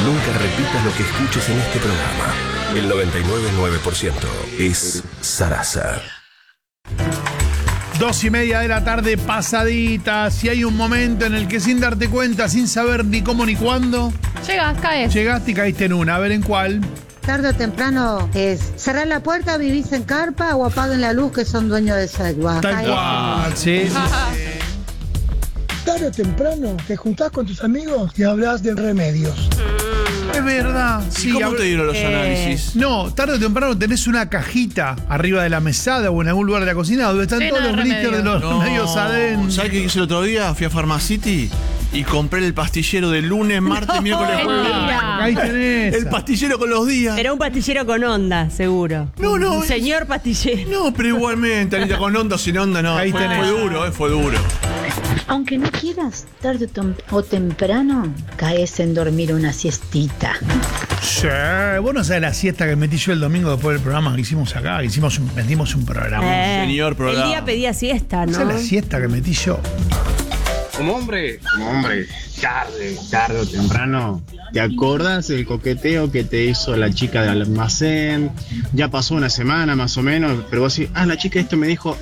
Nunca repitas lo que escuches en este programa. El 99.9% es Sarasa. 2:30 de la tarde pasadita. Si hay un momento en el que sin darte cuenta, sin saber ni cómo ni cuándo, llegaste y caíste en una. A ver en cuál. Tarde o temprano es cerrar la puerta, vivís en carpa o apaguen la luz que son dueños de esa igual. Tal cual, sí. Tarde o temprano te juntás con tus amigos y hablas de remedios. Es verdad. ¿Y cómo te dieron los análisis? No, tarde o temprano tenés una cajita arriba de la mesada o en algún lugar de la cocina donde están todos los blisters de los remedios adentro. ¿Sabes qué hice el otro día? Fui a Pharmacity y compré el pastillero de lunes, martes, miércoles, jueves. Ahí tenés. El pastillero con los días. Era un pastillero con onda, seguro. No. Un señor pastillero. No, pero igualmente, Anita, con onda o sin onda, no. Ahí tenés. Fue duro. Aunque no quieras, tarde o temprano caes en dormir una siestita. Sí, vos no sabés la siesta que metí yo el domingo después del programa que hicimos acá. Metimos un programa. Señor programa. El día pedía siesta, ¿no? Esa es la siesta que metí yo. Como hombre, tarde o temprano, ¿te acordás del coqueteo que te hizo la chica del almacén? Ya pasó una semana más o menos, pero vos decís, la chica esto me dijo,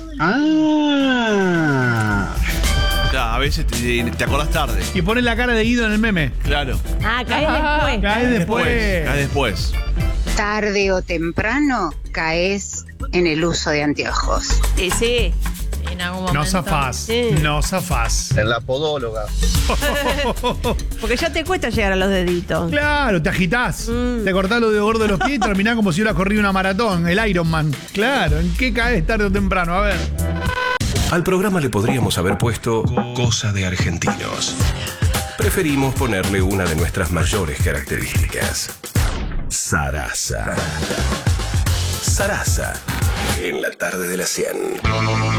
A veces te acordás tarde. Y pones la cara de Guido en el meme. Claro. Caes después. Caes después. Tarde o temprano caes en el uso de anteojos. Sí. En algún momento. No zafás. En la podóloga. Porque ya te cuesta llegar a los deditos. Claro, te agitás. Te cortás los dedos gordos de los pies y terminás como si hubieras corrido una maratón, el Ironman. Claro, ¿en qué caes tarde o temprano? A ver. Al programa le podríamos haber puesto Cosa de Argentinos. Preferimos ponerle una de nuestras mayores características. Sarasa. Sarasa. En la tarde de la 100.